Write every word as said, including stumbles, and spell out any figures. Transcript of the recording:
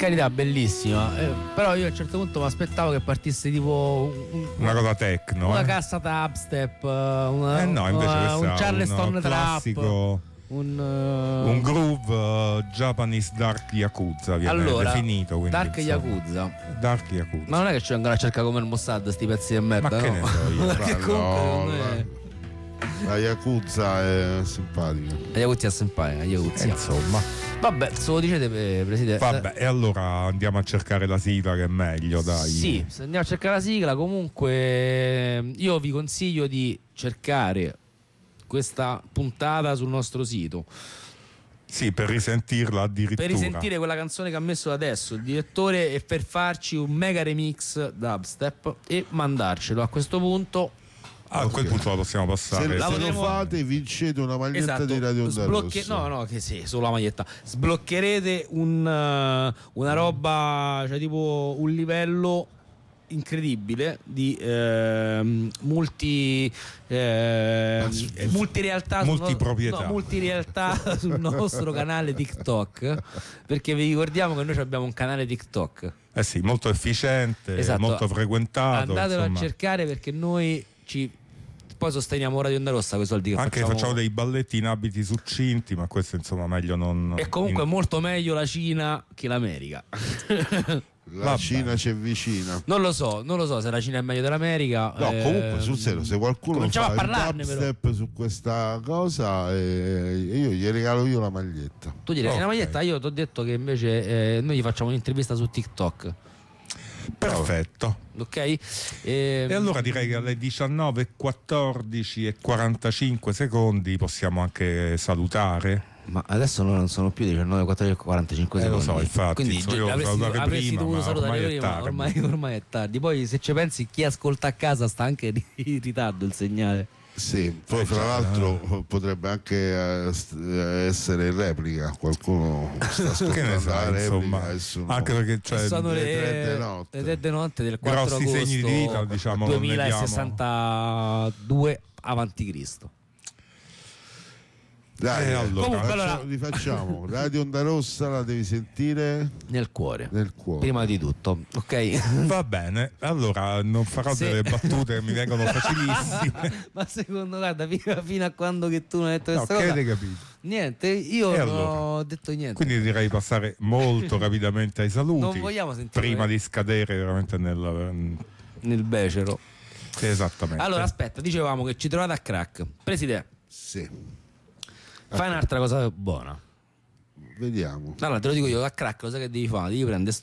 carità, bellissima, eh, però io a un certo punto mi aspettavo che partisse tipo un, una cosa techno, una eh? cassa dubstep, una, eh no, invece una, un Charleston un trap, classico, un, uh... un groove uh, Japanese Dark Yakuza viene allora, definito, quindi, Dark insomma, Yakuza. Dark Yakuza. Ma non è che ci vengono a cercare come il Mossad sti pezzi di merda, ma che no? ne so io. Perché comunque no, me... la Yakuza è simpatica. La Yakuza è simpatica, la Yakuza. Eh, insomma. Vabbè, se lo dicete, Presidente. Vabbè, e allora andiamo a cercare la sigla, che è meglio, dai. Sì, se andiamo a cercare la sigla, comunque io vi consiglio di cercare questa puntata sul nostro sito. Sì, per risentirla addirittura. Per risentire quella canzone che ha messo adesso il direttore e per farci un mega remix dubstep e mandarcelo. A questo punto Ah, a quel punto la possiamo passare. Se, La se potremo... lo fate, vincete una maglietta esatto. di Radio Onda Sblocche... Rossa. No, no, che sì, solo la maglietta. Sbloccherete un, uh, una roba, cioè tipo un livello incredibile di eh, multi eh, multirealtà multiproprietà no, multirealtà sul nostro canale TikTok, perché vi ricordiamo che noi abbiamo un canale TikTok, eh sì, molto efficiente, esatto, molto frequentato, andatelo insomma. a cercare, perché noi ci poi sosteniamo Radio Onda Rossa con i soldi che anche facciamo. facciamo dei balletti in abiti succinti, ma questo insomma meglio non. E comunque in... è molto meglio la Cina che l'America. La Vabbè. Cina c'è vicina. Non lo so, non lo so se la Cina è meglio dell'America. No, eh, comunque sul serio, se qualcuno cominciamo fa a parlarne, il però. dubstep su questa cosa, eh, io gli regalo io la maglietta. Tu direi Okay. una maglietta, io ti ho detto che invece eh, noi gli facciamo un'intervista su TikTok. Perfetto. Ok? E, E allora direi che alle diciannove, quattordici e quarantacinque secondi possiamo anche salutare. ma adesso non sono più diciannove, quattordici, quarantacinque Eh, lo secondi. so, infatti, quindi insomma, io avresti, salutare avresti prima, dovuto ma salutare ormai è prima, tardi. ormai, ormai è tardi. Poi se ci pensi, chi ascolta a casa sta anche in ritardo il segnale. Sì, poi Eh, fra già, l'altro potrebbe anche eh, st- eh, essere in replica, qualcuno sta ascoltando Che ne sai, la insomma, replica e sono anche perché cioè, sono le le, tre di notte. le tre di notte del quattro grossi agosto segni di vita, diciamo, non ne duemilasessantadue avanti Cristo. Dai, Eh, eh, allora. Comunque, facciamo- allora- rifacciamo. Radio Onda Rossa la devi sentire Nel cuore, nel cuore. prima di tutto, ok? va bene. Allora non farò Se- delle battute che mi vengono facilissime. Ma secondo, guarda, fino, fino a quando che tu non hai detto No, questa che cosa, avete capito? niente, io E non allora? ho detto niente. Quindi direi passare molto rapidamente ai saluti. Non vogliamo sentire prima di scadere veramente nel. nel becero. Esattamente. Allora aspetta, dicevamo che ci trovate a Crack. Presidente, Sì, fai un'altra cosa buona. vediamo. Allora te lo dico io, a Crack cosa che devi fare? Devi prendere sto